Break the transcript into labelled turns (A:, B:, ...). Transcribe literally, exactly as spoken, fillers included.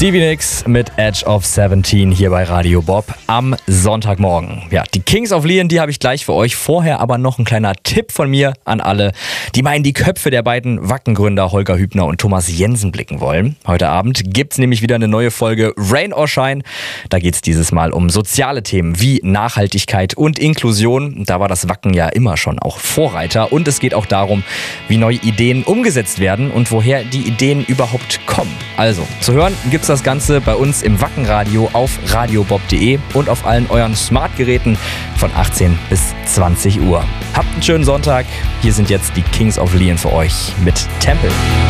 A: Stevie Nicks mit Edge of seventeen hier bei Radio Bob am Sonntagmorgen. Ja, die Kings of Leon, die habe ich gleich für euch. Vorher aber noch ein kleiner Tipp von mir an alle, die mal in die Köpfe der beiden Wacken-Gründer Holger Hübner und Thomas Jensen blicken wollen. Heute Abend gibt's nämlich wieder eine neue Folge Rain or Shine. Da geht's dieses Mal um soziale Themen wie Nachhaltigkeit und Inklusion. Da war das Wacken ja immer schon auch Vorreiter. Und es geht auch darum, wie neue Ideen umgesetzt werden und woher die Ideen überhaupt kommen. Also, zu hören gibt's das Ganze bei uns im Wackenradio auf radiobob punkt de und auf allen euren Smartgeräten von achtzehn bis zwanzig Uhr. Habt einen schönen Sonntag. Hier sind jetzt die Kings of Leon für euch mit Tempel.